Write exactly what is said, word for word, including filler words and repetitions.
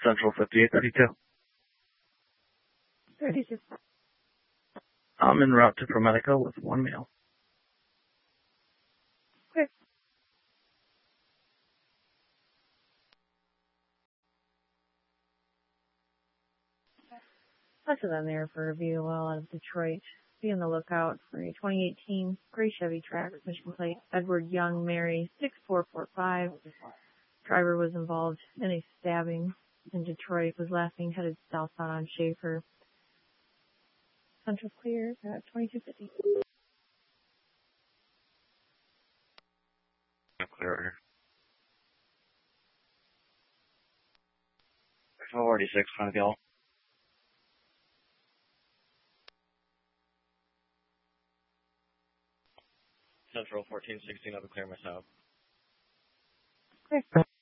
Central fifty-eight thirty-two. thirty-two. I'm en route to ProMedica with one meal. Okay. Lots of them there for a V O L out of Detroit. Be on the lookout for a twenty eighteen gray Chevy Trax, mission plate Edward Young Mary six four four five. Driver was involved in a stabbing in Detroit, was last seen headed southbound on Schaefer. Central clear at twenty-two fifty. Clear order. forty-six, front of y'all. Central fourteen sixteen, I'll be clear myself. Okay.